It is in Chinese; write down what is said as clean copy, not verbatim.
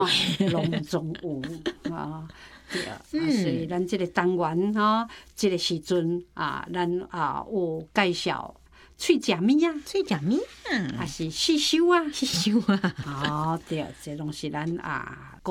拢总有啊。对啊，所以咱这个单元吼，这个时阵啊，咱有介绍喙食物啊， 喙食物啊， 还是四修啊， 是修啊。 哦，对，这拢是咱